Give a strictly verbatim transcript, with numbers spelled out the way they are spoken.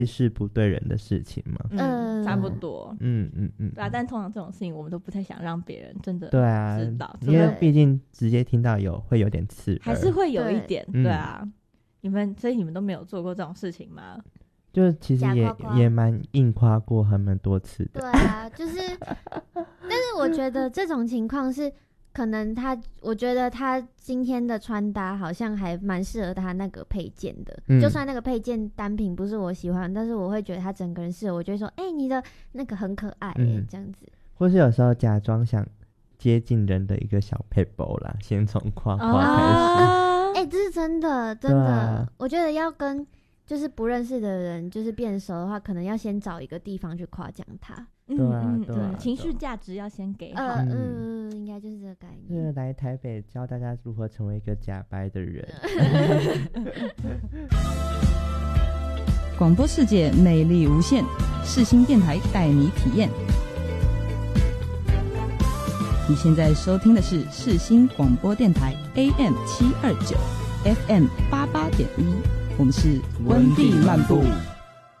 事不对人的事情吗？ 嗯，差不多。 嗯嗯嗯， 对啊，但通常这种事情我们都不太想让别人真的对啊知道， 因为毕竟直接听到有会有点刺耳， 还是会有一点。 对, 对啊、嗯，你们所以你们都没有做过这种事情吗？ 就其实也夸夸也蛮硬夸过他们多次的。 对啊，就是但是我觉得这种情况是可能他我觉得他今天的穿搭好像还蛮适合他那个配件的、嗯、就算那个配件单品不是我喜欢，但是我会觉得他整个人适合，我就会说哎、欸，你的那个很可爱耶、欸嗯、这样子。 或是有时候假装想接近人的一个小撇步啦，先从夸夸开始。 哎、欸，这是真的真的、 啊、 我觉得要跟就是不认识的人就是变熟的话，可能要先找一个地方去夸奖他。 对啊、嗯、对啊， 情绪价值要先给好。 呃嗯，应该就是这个概念。 是来台北教大家如何成为一个假掰的人。 广播世界魅力无限，世新电台带你体验。你现在收听的是世新广播电台 A M 七二九 F M 八八点一，我们是温蒂漫步。